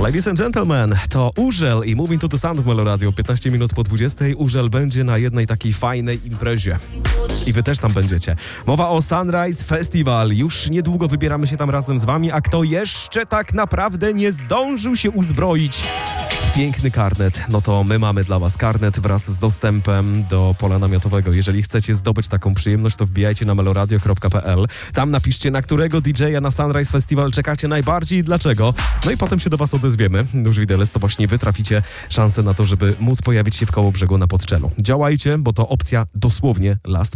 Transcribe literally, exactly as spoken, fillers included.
Ladies and gentlemen, to Urzel i Moving to the Sound w Melo Radio. piętnaście minut po dwudziestej. Urzel będzie na jednej takiej fajnej imprezie. I wy też tam będziecie. Mowa o Sunrise Festival. Już niedługo wybieramy się tam razem z wami, a kto jeszcze tak naprawdę nie zdążył się uzbroić w piękny karnet, no to my mamy dla was karnet wraz z dostępem do pola namiotowego. Jeżeli chcecie zdobyć taką przyjemność, to wbijajcie na meloradio kropka p l. Tam napiszcie, na którego didżeja na Sunrise Festival czekacie najbardziej i dlaczego. No i potem się do was odezwiemy. Już widelec, to właśnie wy traficie szansę na to, żeby móc pojawić się w Kołobrzegu na Podczelu. Działajcie, bo to opcja dosłownie last